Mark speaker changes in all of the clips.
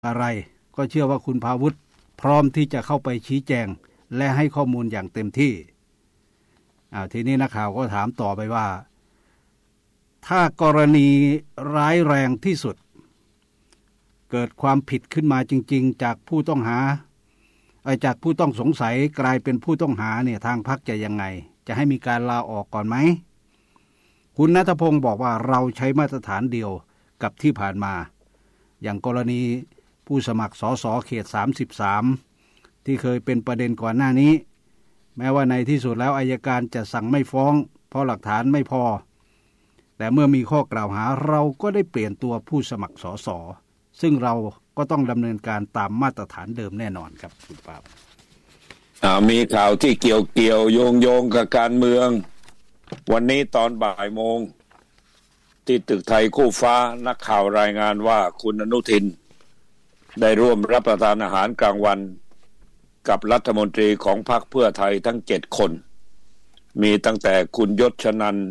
Speaker 1: อะไรก็เชื่อว่าคุณภาวุฒิพร้อมที่จะเข้าไปชี้แจงและให้ข้อมูลอย่างเต็มที่ทีนี้นักข่าวก็ถามต่อไปว่าถ้ากรณีร้ายแรงที่สุดเกิดความผิดขึ้นมาจริงๆจากผู้ต้องหาจากผู้ต้องสงสัยกลายเป็นผู้ต้องหาเนี่ยทางพรรคจะยังไงจะให้มีการลาออกก่อนไหมคุณณัฐพงศ์บอกว่าเราใช้มาตรฐานเดียวกับที่ผ่านมาอย่างกรณีผู้สมัครสสเขต33ที่เคยเป็นประเด็นก่อนหน้านี้แม้ว่าในที่สุดแล้วอัยการจะสั่งไม่ฟ้องเพราะหลักฐานไม่พอแต่เมื่อมีข้อกล่าวหาเราก็ได้เปลี่ยนตัวผู้สมัครสสซึ่งเราก็ต้องดำเนินการตามมาตรฐานเดิมแน่นอนครับคุณปาบ
Speaker 2: มีข่าวที่เกี่ยวโยงกับการเมืองวันนี้ตอนบ่ายโมงที่ตึกไทยคู่ฟ้านักข่าวรายงานว่าคุณอนุทินได้ร่วมรับประทานอาหารกลางวันกับรัฐมนตรีของพรรคเพื่อไทยทั้ง7คนมีตั้งแต่คุณยศชนันท์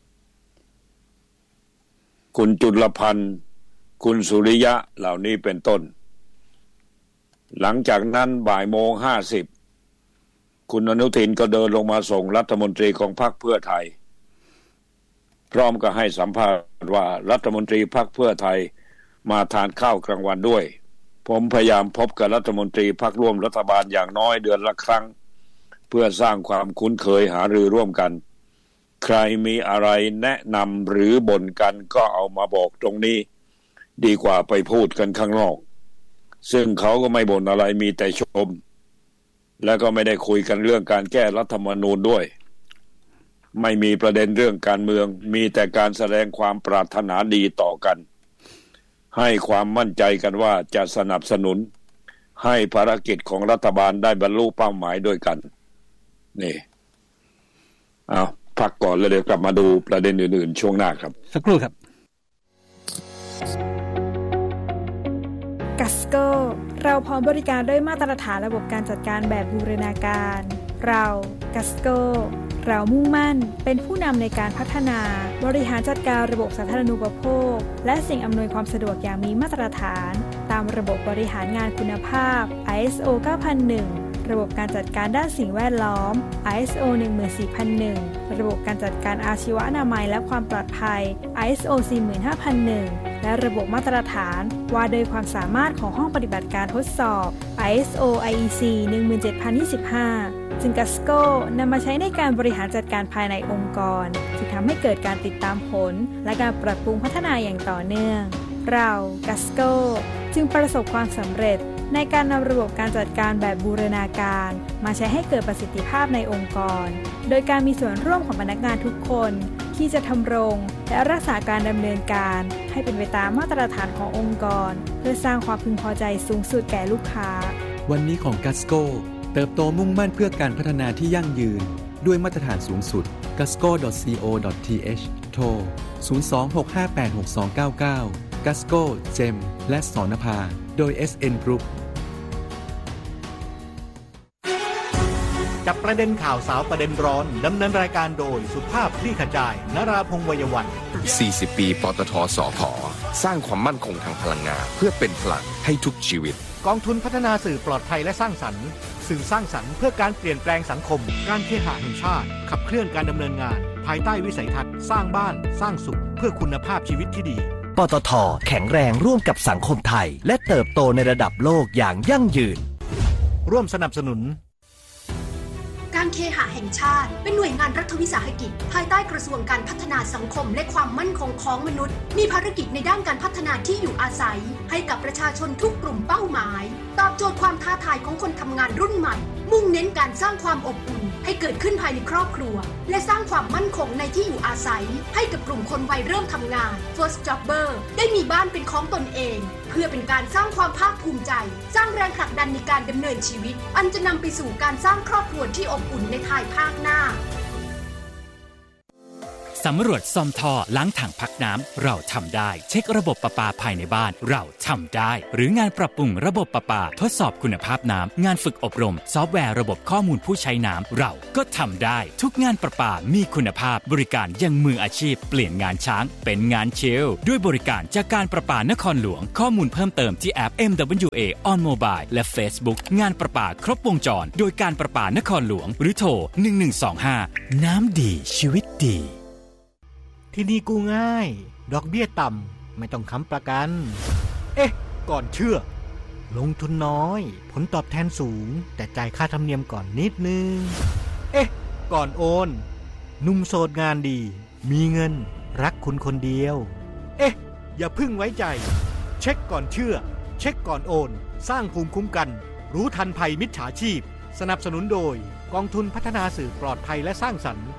Speaker 2: คุณจุลพันธ์คุณสุริยะเหล่านี้เป็นต้นหลังจากนั้นบ่ายโมง50คุณอนุทินก็เดินลงมาส่งรัฐมนตรีของพรรคเพื่อไทยพร้อมกับให้สัมภาษณ์ว่ารัฐมนตรีพรรคเพื่อไทยมาทานข้าวกลางวันด้วยผมพยายามพบกับรัฐมนตรีพรรคร่วมรัฐบาลอย่างน้อยเดือนละครั้งเพื่อสร้างความคุ้นเคยหารือร่วมกันใครมีอะไรแนะนำหรือบ่นกันก็เอามาบอกตรงนี้ดีกว่าไปพูดกันข้างนอกซึ่งเขาก็ไม่บ่นอะไรมีแต่ชมแล้วก็ไม่ได้คุยกันเรื่องการแก้รัฐธรรมนูญด้วยไม่มีประเด็นเรื่องการเมืองมีแต่การแสดงความปรารถนาดีต่อกันให้ความมั่นใจกันว่าจะสนับสนุนให้ภารกิจของรัฐบาลได้บรรลุเป้าหมายด้วยกันนี่พักก่อนแล้วเดี๋ยวกลับมาดูประเด็นอื่นๆช่วงหน้าครับ
Speaker 1: สักครู่ครับ
Speaker 3: กัสโก้เราพร้อมบริการด้วยมาตรฐานระบบการจัดการแบบบูรณาการเรากัสโก้เรามุ่งมั่นเป็นผู้นำในการพัฒนาบริหารจัดการระบบสาธารณูปโภคและสิ่งอำนวยความสะดวกอย่างมีมาตรฐานตามระบบบริหารงานคุณภาพ ISO 9001 ระบบการจัดการด้านสิ่งแวดล้อม ISO 14001 ระบบการจัดการอาชีวอนามัยและความปลอดภัย ISO 45001 และระบบมาตรฐานว่าโดยความสามารถของห้องปฏิบัติการทดสอบ ISO IEC 17025ซึ่งกัสโก้นำมาใช้ในการบริหารจัดการภายในองค์กรที่ทำให้เกิดการติดตามผลและการปรับปรุงพัฒนาอย่างต่อเนื่องเรากัสโก้จึงประสบความสำเร็จในการนำระบบการจัดการแบบบูรณาการมาใช้ให้เกิดประสิทธิภาพในองค์กรโดยการมีส่วนร่วมของพนักงานทุกคนที่จะทำรงและรักษาการดำเนินการให้เป็นไปตามมาตรฐานขององค์กรเพื่อสร้างความพึงพอใจสูงสุดแก่ลูกค้า
Speaker 4: วันนี้ของกัสโก้เติบโตมุ่งมั่นเพื่อการพัฒนาที่ยั่งยืนด้วยมาตรฐานสูงสุด gasco.co.th โทร 026586299 Gasco เจมและสนภาโดย SN Group
Speaker 5: จับประเด็นข่าวสาวประเด็นร้อนดำเนินรายการโดยสุภาพคลี่ขจายนราพงษ์วัยวัน
Speaker 6: 40 ปีปตทสผ.สร้างความมั่นคงทางพลังงานเพื่อเป็นพลังให้ทุกชีวิต
Speaker 5: กองทุนพัฒนาสื่อปลอดภัยและสร้างสรรค์สื่อสร้างสรรค์เพื่อการเปลี่ยนแปลงสังคมการเคหะแห่งชาติขับเคลื่อนการดำเนินงานภายใต้วิสัยทัศน์สร้างบ้านสร้างสุขเพื่อคุณภาพชีวิตที่ดี
Speaker 7: ปตท.แข็งแรงร่วมกับสังคมไทยและเติบโตในระดับโลกอย่างยั่งยืน
Speaker 5: ร่วมสนับสนุน
Speaker 8: การเคหะแห่งชาติเป็นหน่วยงานรัฐวิสาหกิจภายใต้กระทรวงการพัฒนาสังคมและความมั่นคงของมนุษย์มีภารกิจในด้านการพัฒนาที่อยู่อาศัยให้กับประชาชนทุกกลุ่มเป้าหมายตอบโจทย์ความท้าทายของคนทำงานรุ่นใหม่มุ่งเน้นการสร้างความอบอุ่นให้เกิดขึ้นภายในครอบครัวและสร้างความมั่นคงในที่อยู่อาศัยให้กับกลุ่มคนวัยเริ่มทำงาน First Jobber ได้มีบ้านเป็นของตนเองเพื่อเป็นการสร้างความภาคภูมิใจสร้างแรงผลักดันในการดำเนินชีวิตอันจะนำไปสู่การสร้างครอบครัวที่อบอุ่นในภายภาคหน้า
Speaker 9: สำรวจซ่อมท่อล้างถังพักน้ำเราทำได้เช็คระบบประปาภายในบ้านเราทำได้หรืองานปรับปรุงระบบประปาทดสอบคุณภาพน้ำงานฝึกอบรมซอฟต์แวร์ระบบข้อมูลผู้ใช้น้ำเราก็ทำได้ทุกงานประปามีคุณภาพบริการยังมืออาชีพเปลี่ยนงานช้างเป็นงานชิลด้วยบริการจากการประปานครหลวงข้อมูลเพิ่มเติมที่แอป MWA on Mobile และ Facebook งานประปาครบวงจรโดยการประปานครหลวงหรือโทร1125น้ำดีชีวิตดี
Speaker 5: ที่นี่กู้ง่ายดอกเบี้ยต่ำไม่ต้องค้ำประกันก่อนเชื่อลงทุนน้อยผลตอบแทนสูงแต่จ่ายค่าธรรมเนียมก่อนนิดนึงก่อนโอนหนุ่มโสดงานดีมีเงินรักคุณคนเดียวอย่าพึ่งไว้ใจเช็คก่อนเชื่อเช็คก่อนโอนสร้างภูมิคุ้มกันรู้ทันภัยมิจฉาชีพสนับสนุนโดยกองทุนพัฒนาสื่อปลอดภัยและสร้างสรรค์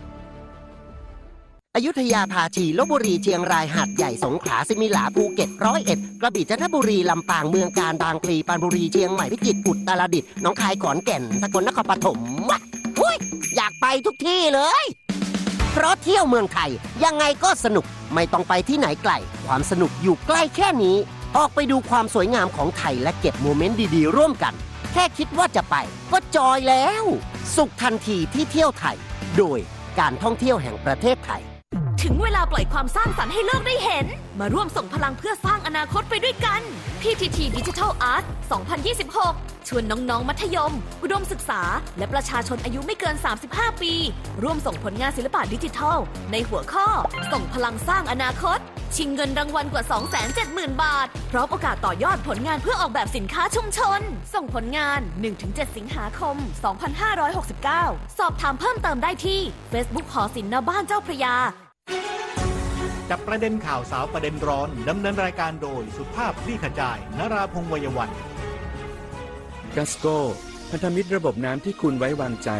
Speaker 10: อยุธยาภาชีลพบุรีเชียงรายหาดใหญ่สงขลาสิมิหลาภูเก็ต101กระบี่จันทบุรีลำปางเมืองกาญบางพลีปรานบุรีเชียงใหม่พิจิตรอุตรดิตถ์หนองคายขอนแก่นสกลนครปฐมอยากไปทุกที่เลยเพราะเที่ยวเมืองไทยยังไงก็สนุกไม่ต้องไปที่ไหนไกลความสนุกอยู่ใกล้แค่นี้ออกไปดูความสวยงามของไทยและเก็บโมเมนต์ดีๆร่วมกันแค่คิดว่าจะไปก็จอยแล้วสุขทันทีที่เที่ยวไทยโดยการท่องเที่ยวแห่งประเทศไทย
Speaker 11: ถึงเวลาปล่อยความสร้างสรรค์ให้โลกได้เห็นมาร่วมส่งพลังเพื่อสร้างอนาคตไปด้วยกัน PTT Digital Art 2026 ชวนน้องๆมัธยมอุดมศึกษาและประชาชนอายุไม่เกิน35ปีร่วมส่งผลงานศิลปะดิจิทัลในหัวข้อส่งพลังสร้างอนาคตชิงเงินรางวัลกว่า 270,000 บาทพร้อมโอกาสต่อยอดผลงานเพื่อออกแบบสินค้าชุมชนส่งผลงาน 1-7 สิงหาคม 2569 สอบถามเพิ่มเติมได้ที่ Facebook หอศิลป์ณบ้านเจ้าพระยา
Speaker 5: จับประเด็นข่าวสาวประเด็นร้อนดำเนินรายการโดยสุภาพคลี่ขจายนราพงษ์วัยวัน
Speaker 4: กัสโก้พันธมิตรระบบน้ำที่คุณไว้วางใจ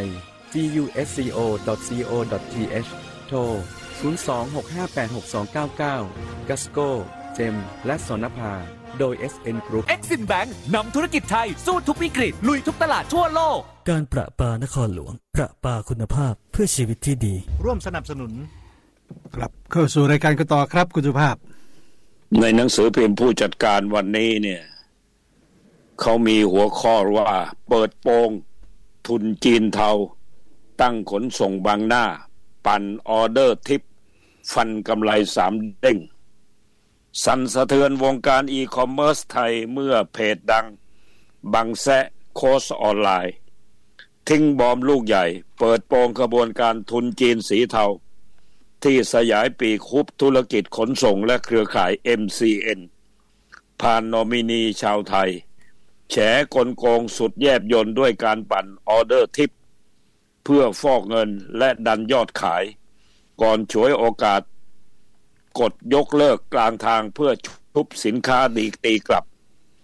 Speaker 4: gusco.co.th โทร 026586299 กัสโก้เจมและสนภาโดย SN Group
Speaker 12: Exim Bank นำธุรกิจไทยสู้ทุกวิกฤตลุยทุกตลาดทั่วโลก
Speaker 13: การประปานครหลวงประปาคุณภาพเพื่อชีวิตที่ดี
Speaker 5: ร่วมสนับสนุน
Speaker 1: กลับเข้าสู่รายการกันต่อครับคุณสุภาพ
Speaker 2: ในหนังสือพิมพ์ผู้จัดการวันนี้เนี่ยเขามีหัวข้อว่าเปิดโปงทุนจีนเทาตั้งขนส่งบางหน้าปั่นออเดอร์ทิปฟันกำไร3เด้งสั่นสะเทือนวงการอีคอมเมิร์ซไทยเมื่อเพจดังบังแซะโค้ชออนไลน์ทิ้งบอมลูกใหญ่เปิดโปงกระบวนการทุนจีนสีเทาที่สยายปีกคุบธุรกิจขนส่งและเครือข่าย MCN ผ่านนอมินีชาวไทยแฉกลโกงสุดแยบยลด้วยการปั่นออเดอร์ทิปเพื่อฟอกเงินและดันยอดขายก่อนฉวยโอกาสกดยกเลิกกลางทางเพื่อฮุบสินค้าตีกลับ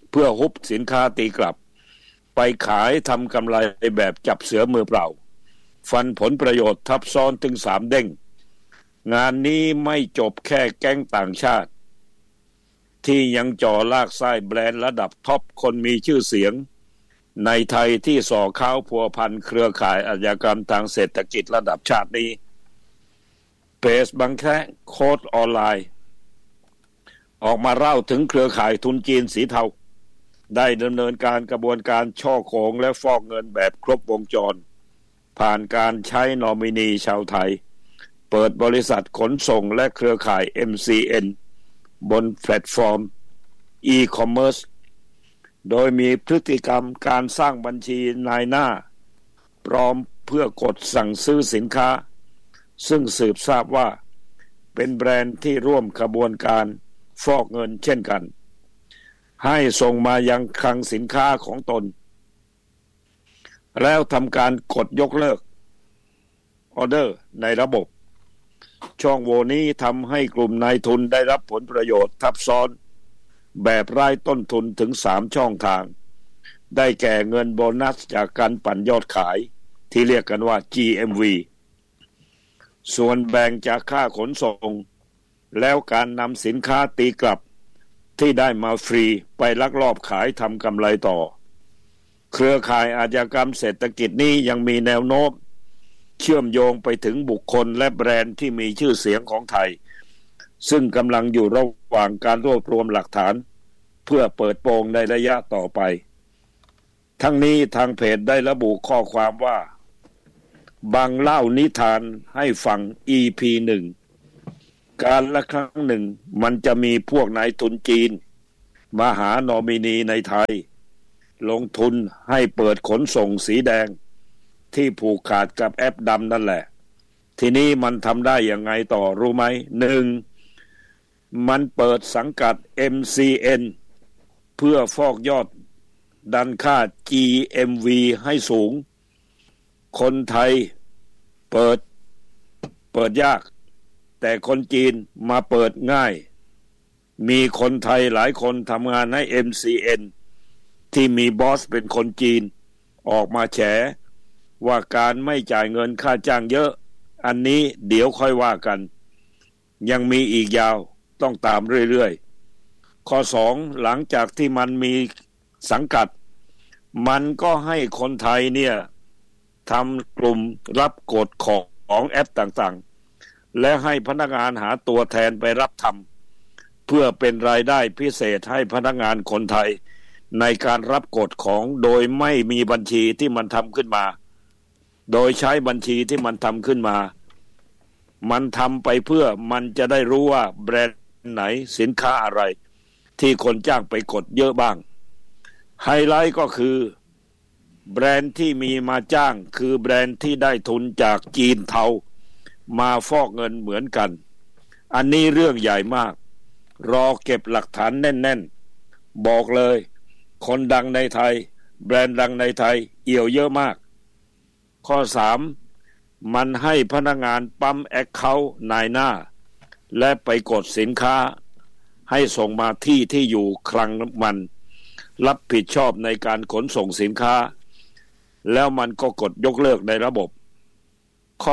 Speaker 2: ไปขายทำกำไรแบบจับเสือมือเปล่าฟันผลประโยชน์ทับซ้อนถึง3เด้งงานนี้ไม่จบแค่แก๊งต่างชาติที่ยังจ่อลากไส้แบรนด์ระดับท็อปคนมีชื่อเสียงในไทยที่ส่อข้าวพัวพันเครือข่ายอาชญากรรมทางเศรษฐกิจระดับชาตินี้เพจบังแคโค้ดออนไลน์ออกมาเล่าถึงเครือข่ายทุนจีนสีเทาได้ดำเนินการกระบวนการช่อโกงและฟอกเงินแบบครบวงจรผ่านการใช้นอมินีชาวไทยเปิดบริษัทขนส่งและเครือข่าย MCN บนแพลตฟอร์ม e-commerce โดยมีพฤติกรรมการสร้างบัญชีนายหน้าปลอมเพื่อกดสั่งซื้อสินค้าซึ่งสืบทราบว่าเป็นแบรนด์ที่ร่วมขบวนการฟอกเงินเช่นกันให้ส่งมายังคลังสินค้าของตนแล้วทำการกดยกเลิกออเดอร์ในระบบช่องโหว่นี้ทำให้กลุ่มนายทุนได้รับผลประโยชน์ทับซ้อนแบบไร้ต้นทุนถึง3ช่องทางได้แก่เงินโบนัสจากการปั่นยอดขายที่เรียกกันว่า GMV ส่วนแบ่งจากค่าขนส่งแล้วการนำสินค้าตีกลับที่ได้มาฟรีไปลักลอบขายทำกำไรต่อเครือข่ายอาชญากรรมเศรษฐกิจนี้ยังมีแนวโน้มเชื่อมโยงไปถึงบุคคลและแบรนด์ที่มีชื่อเสียงของไทยซึ่งกำลังอยู่ระหว่างการรวบรวมหลักฐานเพื่อเปิดโปงในระยะต่อไปทั้งนี้ทางเพจได้ระบุข้อความว่าบางเล่านิทานให้ฟัง EP 1การละครั้งหนึ่งมันจะมีพวกนายทุนจีนมาหานอมินีในไทยลงทุนให้เปิดขนส่งสีแดงที่ผูกขาดกับแอปดำนั่นแหละทีนี้มันทำได้ยังไงต่อรู้ไหม 1. มันเปิดสังกัด MCN เพื่อฟอกยอดดันค่า GMV ให้สูงคนไทยเปิดยากแต่คนจีนมาเปิดง่ายมีคนไทยหลายคนทำงานให้ MCN ที่มีบอสเป็นคนจีนออกมาแฉว่าการไม่จ่ายเงินค่าจ้างเยอะอันนี้เดี๋ยวค่อยว่ากันยังมีอีกยาวต้องตามเรื่อยๆข้อ 2 หลังจากที่มันมีสังกัดมันก็ให้คนไทยเนี่ยทำกลุ่มรับกดของแอปต่างๆและให้พนักงานหาตัวแทนไปรับทำเพื่อเป็นรายได้พิเศษให้พนักงานคนไทยในการรับกดของโดยไม่มีบัญชีที่มันทำขึ้นมาโดยใช้บัญชีที่มันทำขึ้นมามันทำไปเพื่อมันจะได้รู้ว่าแบรนด์ไหนสินค้าอะไรที่คนจ้างไปกดเยอะบ้างไฮไลท์ก็คือแบรนด์ที่มีมาจ้างคือแบรนด์ที่ได้ทุนจากจีนเทามาฟอกเงินเหมือนกันอันนี้เรื่องใหญ่มากรอเก็บหลักฐานแน่นๆบอกเลยคนดังในไทยแบรนด์ดังในไทยเอี่ยวเยอะมากข้อ 3มันให้พนักงานปั๊มแอคเคาท์นายหน้าและไปกดสินค้าให้ส่งมาที่อยู่คลังมันรับผิดชอบในการขนส่งสินค้าแล้วมันก็กดยกเลิกในระบบข้อ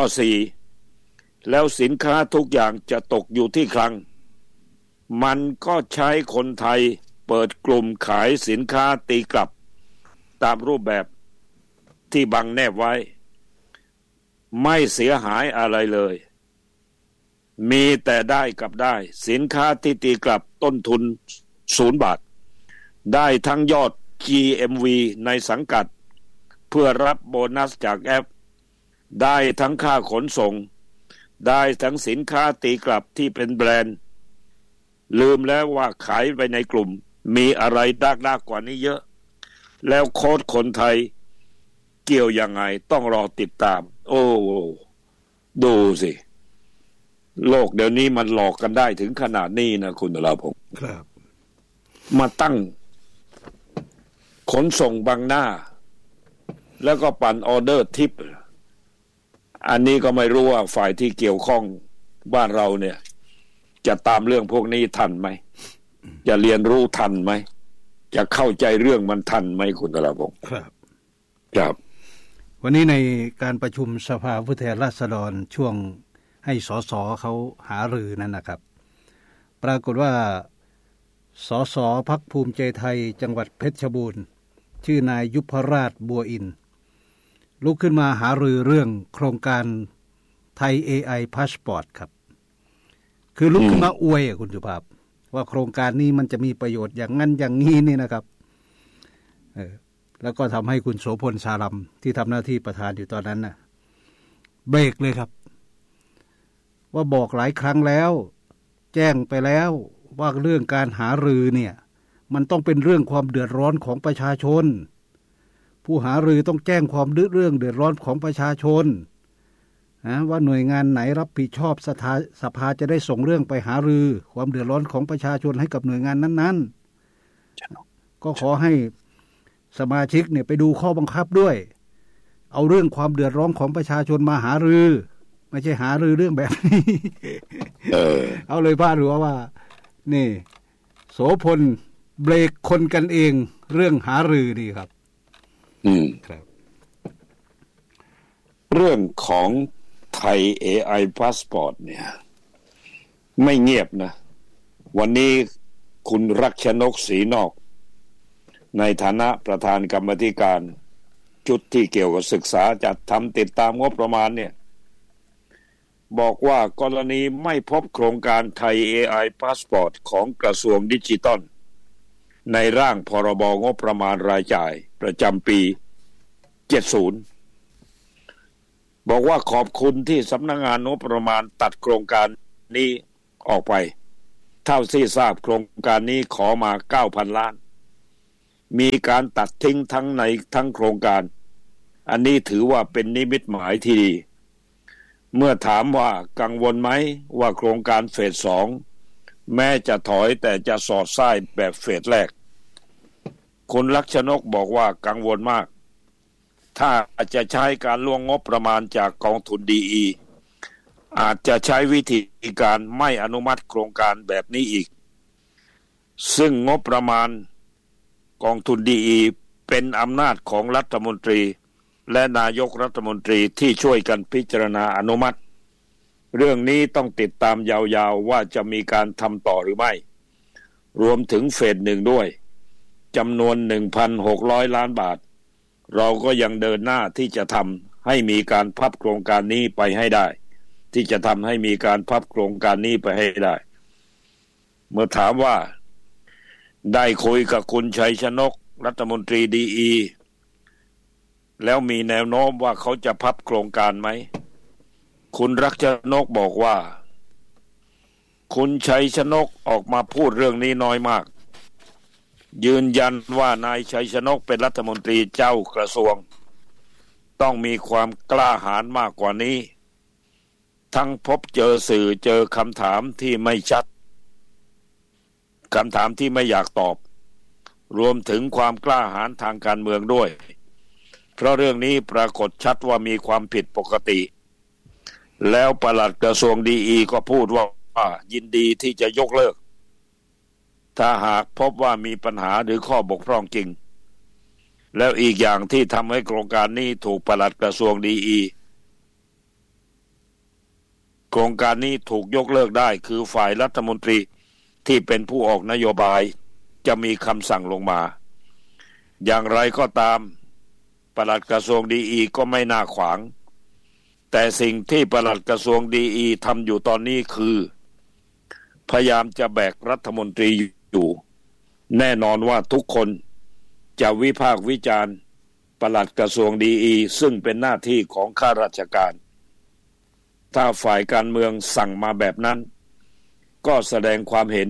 Speaker 2: 4แล้วสินค้าทุกอย่างจะตกอยู่ที่คลังมันก็ใช้คนไทยเปิดกลุ่มขายสินค้าตีกลับตามรูปแบบที่บังแนบไว้ไม่เสียหายอะไรเลยมีแต่ได้กับได้สินค้าที่ตีกลับต้นทุน0 บาทได้ทั้งยอด GMV ในสังกัดเพื่อรับโบนัสจากแอปได้ทั้งค่าขนส่งได้ทั้งสินค้าตีกลับที่เป็นแบรนด์ลืมแล้วว่าขายไปในกลุ่มมีอะไรดากกว่านี้เยอะแล้วโค้ดคนไทยเกี่ยวยังไงต้องรอติดตามโอ้ดูสิโลกเดี๋ยวนี้มันหลอกกันได้ถึงขนาดนี้นะคุณนราพงศ์
Speaker 1: ครับ
Speaker 2: มาตั้งขนส่งบังหน้าแล้วก็ปั่นออเดอร์ทิปอันนี้ก็ไม่รู้ว่าฝ่ายที่เกี่ยวข้องบ้านเราเนี่ยจะตามเรื่องพวกนี้ทันไหมจะเรียนรู้ทันไหมจะเข้าใจเรื่องมันทันไหมคุณนราพงศ์ครับ
Speaker 1: วันนี้ในการประชุมสภาผู้แทนราษฎรช่วงให้สสเขาหารือนั้นนะครับปรากฏว่าสสพรรคภูมิใจไทยจังหวัดเพชรบูรณ์ชื่อนายยุพราชบัวอินลุกขึ้นมาหารือเรื่องโครงการไทย AI Passport ครับคือลุกขึ้นมาอวยคุณสุภาพว่าโครงการนี้มันจะมีประโยชน์อย่างนั้นอย่างนี้นี่นะครับแล้วก็ทำให้คุณโสพลสารัมที่ทำหน้าที่ประธานอยู่ตอนนั้นน่ะเบรกเลยครับว่าบอกหลายครั้งแล้วแจ้งไปแล้วว่าเรื่องการหารือเนี่ยมันต้องเป็นเรื่องความเดือดร้อนของประชาชนผู้หารือต้องแจ้งความเรื่องเดือดร้อนของประชาชนว่าหน่วยงานไหนรับผิดชอบสภาจะได้ส่งเรื่องไปหารือความเดือดร้อนของประชาชนให้กับหน่วยงานนั้นๆก็ขอให้สมาชิกเนี่ยไปดูข้อบังคับด้วยเอาเรื่องความเดือดร้อนของประชาชนมาหารือไม่ใช่หารือเรื่องแบบนี้ เอาเลยพาดหัวว่านี่โสพลเบรกคนกันเองเรื่องหารือดีครับ
Speaker 2: ครับเรื่องของไทย AI Passport เนี่ยไม่เงียบนะวันนี้คุณรักชนกศรีนอกในฐานะประธานกรรมาธิการชุดที่เกี่ยวกับศึกษาจัดทำติดตามงบประมาณเนี่ยบอกว่ากรณีไม่พบโครงการไทย AI Passport ของกระทรวงดิจิทัลในร่างพรบงบประมาณรายจ่ายประจำปี 70 บอกว่าขอบคุณที่สำนักงานงบประมาณตัดโครงการนี้ออกไปเท่าที่ทราบโครงการนี้ขอมา 9,000 ล้านมีการตัดทิ้งทั้งโครงการอันนี้ถือว่าเป็นนิมิตหมายที่ดีเมื่อถามว่ากังวลไหมว่าโครงการเฟส 2แม้จะถอยแต่จะสอดไส้แบบเฟสแรกคุณลักษณกบอกว่ากังวลมากถ้าจะใช้การล่วงงบประมาณจากกองทุนดีอาจจะใช้วิธีการไม่อนุมัติโครงการแบบนี้อีกซึ่งงบประมาณกองทุนดีเป็นอำนาจของรัฐมนตรีและนายกรัฐมนตรีที่ช่วยกันพิจารณาอนุมัติเรื่องนี้ต้องติดตามยาวๆว่าจะมีการทำต่อหรือไม่รวมถึงเฟส 1ด้วยจำนวน 1,600 ล้านบาทเราก็ยังเดินหน้าที่จะทำให้มีการพับโครงการนี้ไปให้ได้ที่จะทำให้มีการพับโครงการนี้ไปให้ได้เมื่อถามว่าได้คุยกับคุณชัยชนกรัฐมนตรีดีแล้วมีแนวโน้มว่าเขาจะพับโครงการไหมคุณรักชนกบอกว่าคุณชัยชนกออกมาพูดเรื่องนี้น้อยมากยืนยันว่านายชัยชนกเป็นรัฐมนตรีเจ้ากระทรวงต้องมีความกล้าหาญมากกว่านี้ทั้งพบเจอสื่อเจอคำถามที่ไม่ชัดคำถามที่ไม่อยากตอบรวมถึงความกล้าหาญทางการเมืองด้วยเพราะเรื่องนี้ปรากฏชัดว่ามีความผิดปกติแล้วปลัดกระทรวงดีก็พูดว่ายินดีที่จะยกเลิกถ้าหากพบว่ามีปัญหาหรือข้อบกพร่องจริงแล้วอีกอย่างที่ทำให้โครงการนี้ถูกปลัดกระทรวงดีโครงการนี้ถูกยกเลิกได้คือฝ่ายรัฐมนตรีที่เป็นผู้ออกนโยบายจะมีคำสั่งลงมาอย่างไรก็ตามปลัดกระทรวงดีก็ไม่น่าขวางแต่สิ่งที่ปลัดกระทรวงดีทำอยู่ตอนนี้คือพยายามจะแบกรัฐมนตรีอยู่แน่นอนว่าทุกคนจะวิพากษ์วิจารณ์ปลัดกระทรวงดีซึ่งเป็นหน้าที่ของข้าราชการถ้าฝ่ายการเมืองสั่งมาแบบนั้นก็แสดงความเห็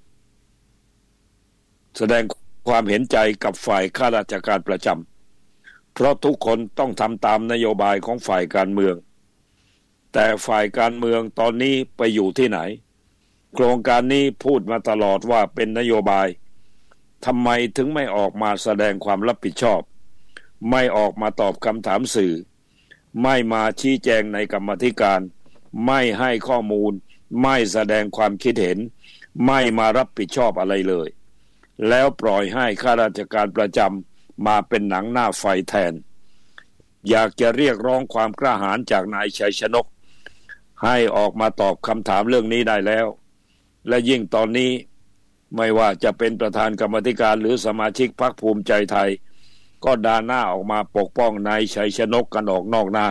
Speaker 2: นใจกับฝ่ายข้าราชการประจำเพราะทุกคนต้องทำตามนโยบายของฝ่ายการเมืองแต่ฝ่ายการเมืองตอนนี้ไปอยู่ที่ไหนโครงการนี้พูดมาตลอดว่าเป็นนโยบายทำไมถึงไม่ออกมาแสดงความรับผิดชอบไม่ออกมาตอบคำถามสื่อไม่มาชี้แจงในกรรมาธิการไม่ให้ข้อมูลไม่แสดงความคิดเห็นไม่มารับผิดชอบอะไรเลยแล้วปล่อยให้ข้าราชการประจำมาเป็นหนังหน้าไฟแทนอยากจะเรียกร้องความกล้าหาญจากนายชัยชนกให้ออกมาตอบคำถามเรื่องนี้ได้แล้วและยิ่งตอนนี้ไม่ว่าจะเป็นประธานกรรมาธิการหรือสมาชิกพรรคภูมิใจไทยก็ด่าหน้าออกมาปกป้องนายชัยชนกกันออกนอกหน้า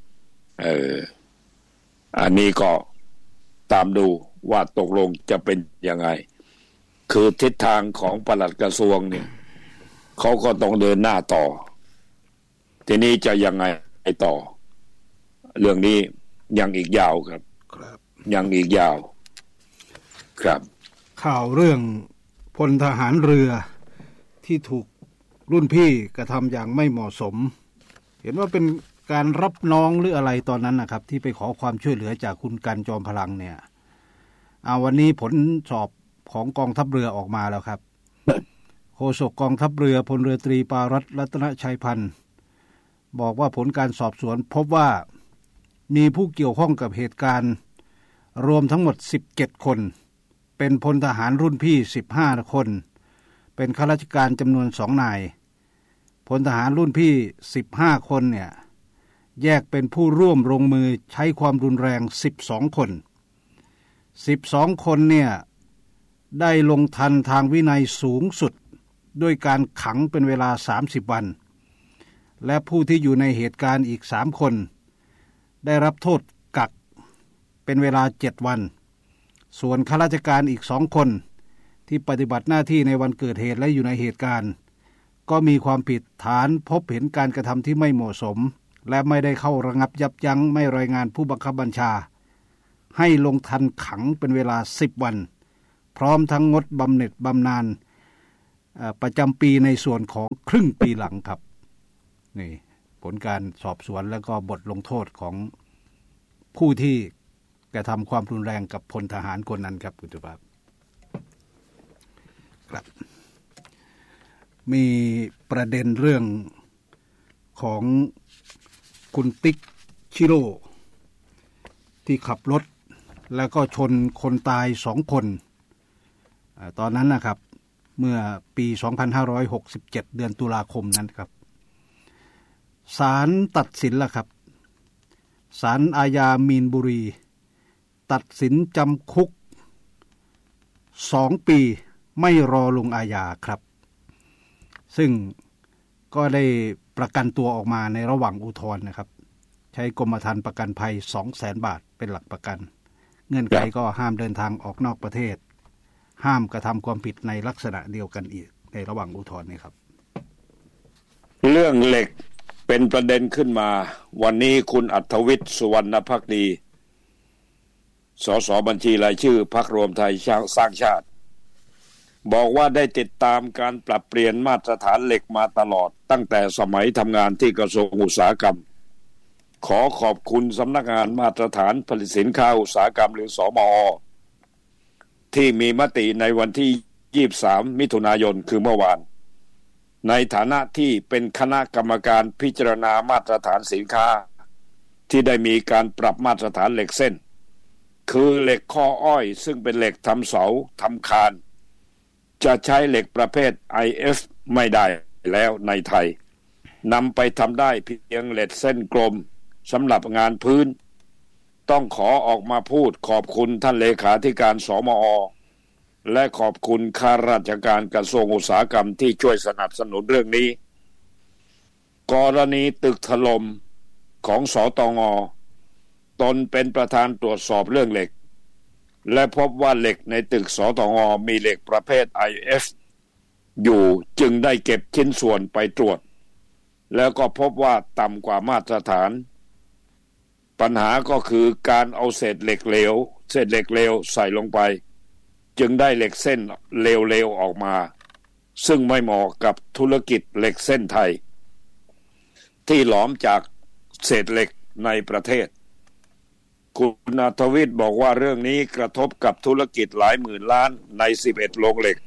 Speaker 2: อันนี้ก็ตามดูว่าตกลงจะเป็นยังไงคือทิศทางของปลัดกระทรวงเนี่ยเขาก็ต้องเดินหน้าต่อทีนี้จะยังไงต่อเรื่องนี้ยังอีกยาวครับยังอีกยาวครับ
Speaker 1: ข่าวเรื่องพลทหารเรือที่ถูกรุ่นพี่กระทำอย่างไม่เหมาะสมเห็นว่าเป็นการรับน้องหรืออะไรตอนนั้นนะครับที่ไปขอความช่วยเหลือจากคุณกันจอมพลังเนี่ยวันนี้ผลสอบของกองทัพเรือออกมาแล้วครับ โฆษกกองทัพเรือพลเรือตรีปารัตน์รัตนชัยพันธ์บอกว่าผลการสอบสวนพบว่ามีผู้เกี่ยวข้องกับเหตุการณ์รวมทั้งหมด17คนเป็นพลทหารรุ่นพี่15คนเป็นข้าราชการจำนวน2นายพลทหารรุ่นพี่15คนเนี่ยแยกเป็นผู้ร่วมลงมือใช้ความรุนแรง12คน12คนเนี่ยได้ลงทันทางวินัยสูงสุดด้วยการขังเป็นเวลา30วันและผู้ที่อยู่ในเหตุการณ์อีก3คนได้รับโทษกักเป็นเวลา7วันส่วนข้าราชการอีก2คนที่ปฏิบัติหน้าที่ในวันเกิดเหตุและอยู่ในเหตุการณ์ก็มีความผิดฐานพบเห็นการกระทำที่ไม่เหมาะสมและไม่ได้เข้าระงับยับยั้งไม่รายงานผู้บังคับบัญชาให้ลงทันขังเป็นเวลา10วันพร้อมทั้งงดบำเหน็จบำนาญประจำปีในส่วนของครึ่งปีหลังครับนี่ผลการสอบสวนแล้วก็บทลงโทษของผู้ที่กระทำความรุนแรงกับพลทหารคนนั้นครับคุณสุภาพครับมีประเด็นเรื่องของคุณติ๊กชิโร่ที่ขับรถแล้วก็ชนคนตาย2คนตอนนั้นนะครับเมื่อปี2567เดือนตุลาคมนั้นครับศาลตัดสินแล้วครับศาลอาญามีนบุรีตัดสินจำคุก2ปีไม่รอลงอาญาครับซึ่งก็ได้ประกันตัวออกมาในระหว่างอุทธรณ์นะครับใช้กรมธรรม์ประกันภัย 200,000 บาทเป็นหลักประกันเงื่อนไขก็ห้ามเดินทางออกนอกประเทศห้ามกระทำความผิดในลักษณะเดียวกันอีกในระหว่างอุทธรณ์นี่ครับ
Speaker 2: เรื่องเหล็กเป็นประเด็นขึ้นมาวันนี้คุณอัธวิทย์สุวรรณภักดีสสบัญชีรายชื่อพรรครวมไทยสร้างชาติบอกว่าได้ติดตามการปรับเปลี่ยนมาตรฐานเหล็กมาตลอดตั้งแต่สมัยทำงานที่กระทรวงอุตสาหกรรมขอขอบคุณสำนักงานมาตรฐานผลิตสินค้าอุตสาหกรรมหรือสมอ.ที่มีมติในวันที่23มิถุนายนคือเมื่อวานในฐานะที่เป็นคณะกรรมการพิจารณามาตรฐานสินค้าที่ได้มีการปรับมาตรฐานเหล็กเส้นคือเหล็กข้ออ้อยซึ่งเป็นเหล็กทำเสาทำคานจะใช้เหล็กประเภท IF ไม่ได้แล้วในไทยนำไปทำได้เพียงเหล็กเส้นกลมสำหรับงานพื้นต้องขอออกมาพูดขอบคุณท่านเลขาธิการสมอ.และขอบคุณข้าราชการกระทรวงอุตสาหกรรมที่ช่วยสนับสนุนเรื่องนี้กรณีตึกถล่มของสตง.ตนเป็นประธานตรวจสอบเรื่องเหล็กและพบว่าเหล็กในตึกสตง.มีเหล็กประเภท IF อยู่จึงได้เก็บชิ้นส่วนไปตรวจแล้วก็พบว่าต่ำกว่ามาตรฐานปัญหาก็คือการเอาเศษเหล็กเหลวใส่ลงไปจึงได้เหล็กเส้นเลวๆออกมาซึ่งไม่เหมาะกับธุรกิจเหล็กเส้นไทยที่หลอมจากเศษเหล็กในประเทศคุณอัธวิทย์บอกว่าเรื่องนี้กระทบกับธุรกิจหลายหมื่นล้านใน11โรงเหล็ก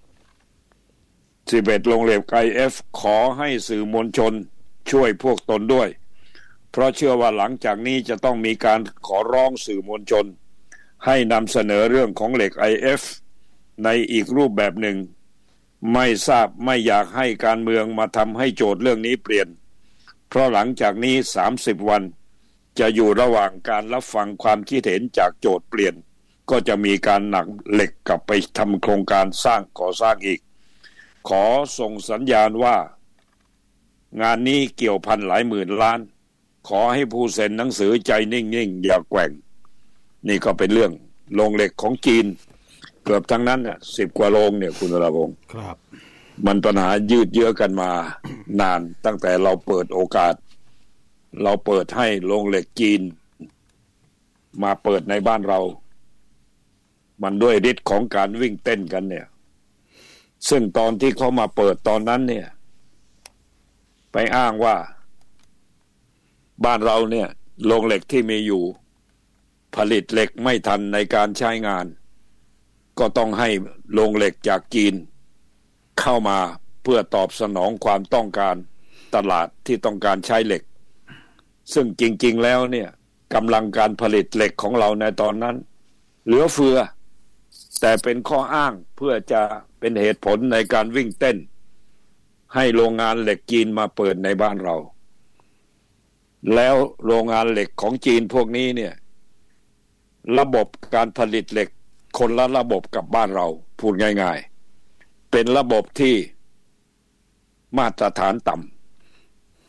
Speaker 2: IF ขอให้สื่อมวลชนช่วยพวกตนด้วยเพราะเชื่อว่าหลังจากนี้จะต้องมีการขอร้องสื่อมวลชนให้นำเสนอเรื่องของเหล็ก IF ในอีกรูปแบบหนึ่งไม่อยากให้การเมืองมาทำให้โจทย์เรื่องนี้เปลี่ยนเพราะหลังจากนี้30วันจะอยู่ระหว่างการรับฟังความคิดเห็นจากโจทย์เปลี่ยนก็จะมีการหนักเหล็กกลับไปทำโครงการก่อสร้างอีกขอส่งสัญญาณว่างานนี้เกี่ยวพันหลายหมื่นล้านขอให้ผู้เซ็นหนังสือใจนิ่งๆอย่าแกว่งนี่ก็เป็นเรื่องโรงเหล็กของจีนเกือบทั้งนั้นเนี่ย10 กว่าโรงเนี่ยคุณวรพงศ์
Speaker 1: ครับ
Speaker 2: มันปัญหายืดเยื้อกันมานานตั้งแต่เราเปิดโอกาสเราเปิดให้โรงเหล็กจีนมาเปิดในบ้านเรามันด้วยฤทธิ์ของการวิ่งเต้นกันเนี่ยซึ่งตอนที่เขามาเปิดตอนนั้นเนี่ยไปอ้างว่าบ้านเราเนี่ยโรงเหล็กที่มีอยู่ผลิตเหล็กไม่ทันในการใช้งานก็ต้องให้โรงเหล็กจากจีนเข้ามาเพื่อตอบสนองความต้องการตลาดที่ต้องการใช้เหล็กซึ่งจริงๆแล้วเนี่ยกำลังการผลิตเหล็กของเราในตอนนั้นเหลือเฟือแต่เป็นข้ออ้างเพื่อจะเป็นเหตุผลในการวิ่งเต้นให้โรงงานเหล็กจีนมาเปิดในบ้านเราแล้วโรงงานเหล็กของจีนพวกนี้เนี่ยระบบการผลิตเหล็กคนละระบบกับบ้านเราพูดง่ายๆเป็นระบบที่มาตรฐานต่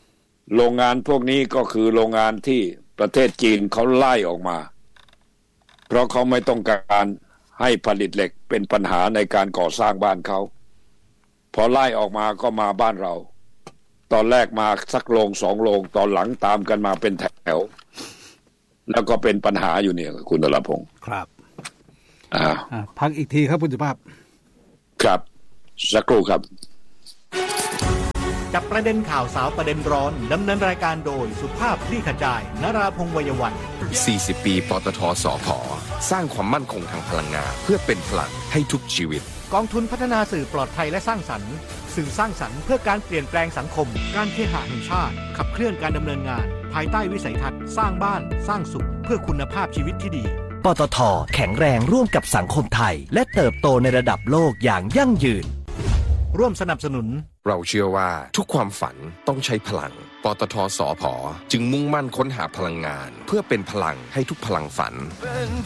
Speaker 2: โรงงานพวกนี้ก็คือโรงงานที่ประเทศจีนเขาไล่ออกมาเพราะเขาไม่ต้องการให้ผลิตเหล็กเป็นปัญหาในการก่อสร้างบ้านเขาพอไล่ออกมาก็มาบ้านเราตอนแรกมาสักโรง2โรงตอนหลังตามกันมาเป็นแถวแล้วก็เป็นปัญหาอยู่เนี่ยคุณนรพงศ์
Speaker 1: ครับพักอีกทีครับคุณสุภาพ
Speaker 2: ครับสักครู่ครับ
Speaker 5: จับประเด็นข่าวสาวประเด็นร้อนดำเนินรายการโดยสุภาพคลี่ขจายนราพงษ์ วัยวัน
Speaker 6: 40 ปีปตทสผ.สร้างความมั่นคงทางพลังงานเพื่อเป็นพลังให้ทุกชีวิต
Speaker 5: กองทุนพัฒนาสื่อปลอดภัยและสร้างสรรค์สื่อสร้างสรรค์เพื่อการเปลี่ยนแปลงสังคมการเคหะแห่งชาติขับเคลื่อนการดำเนินงานภายใต้วิสัยทัศน์สร้างบ้านสร้างสุขเพื่อคุณภาพชีวิตที่ดี
Speaker 7: ปตท.แข็งแรงร่วมกับสังคมไทยและเติบโตในระดับโลกอย่างยั่งยืน
Speaker 5: ร่วมสนับสนุน
Speaker 6: เราเชื่อว่าทุกความฝันต้องใช้พลังปตทสผ.จึงมุ่งมั่นค้นหาพลังงานเพื่อเป็นพลังให้ทุกพลังฝัน